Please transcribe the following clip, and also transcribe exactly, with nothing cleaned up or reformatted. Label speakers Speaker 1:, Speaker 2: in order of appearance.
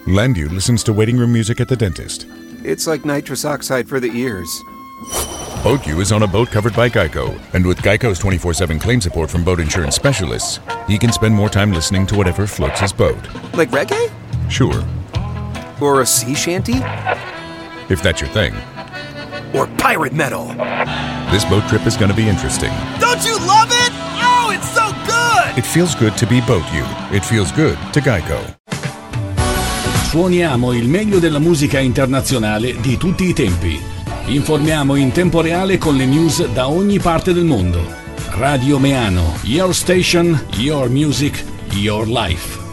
Speaker 1: Landu listens to waiting room music at the dentist.
Speaker 2: It's like nitrous oxide for the ears.
Speaker 1: BoatU is on a boat covered by Geico, and with Geico's twenty-four seven claim support from boat insurance specialists, he can spend more time listening to whatever floats his boat.
Speaker 2: Like reggae?
Speaker 1: Sure.
Speaker 2: Or a sea shanty?
Speaker 1: If that's your thing.
Speaker 2: Or pirate metal?
Speaker 1: This boat trip is going to be interesting.
Speaker 3: Don't you love it? Oh, it's so good!
Speaker 1: It feels good to be BoatU. It feels good to Geico.
Speaker 4: Suoniamo il meglio della musica internazionale di tutti i tempi. Informiamo in tempo reale con le news da ogni parte del mondo. Radio Meano, your station, your music, your life.